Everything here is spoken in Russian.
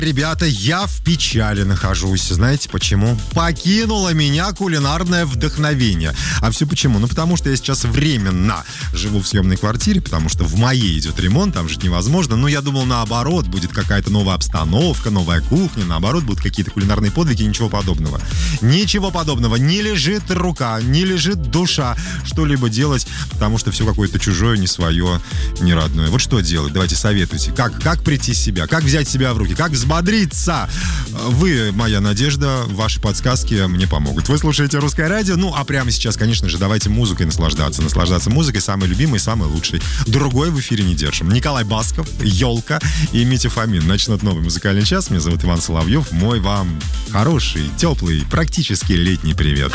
Ребята, я в печали нахожусь. Знаете почему? Покинуло меня кулинарное вдохновение. А все почему? Ну, потому что я сейчас временно живу в съемной квартире, потому что в моей идет ремонт, там жить невозможно. Но я думал, наоборот, будет какая-то новая обстановка, новая кухня, наоборот, будут какие-то кулинарные подвиги, ничего подобного. Ничего подобного. Не лежит рука, не лежит душа что-либо делать, потому что все какое-то чужое, не свое, не родное. Вот что делать? Давайте советуйте. Как прийти в себя? Как взять себя в руки? Как взбодриться? Вы, моя надежда, ваши подсказки мне помогут. Вы слушаете «Русское радио». Ну, а прямо сейчас, конечно же, давайте музыкой наслаждаться. Наслаждаться музыкой, самой любимой, самой лучшей. Другой в эфире не держим. Николай Басков, «Елка» и Митя Фомин. Начнут новый музыкальный час. Меня зовут Иван Соловьев. Мой вам хороший, теплый, практически летний привет.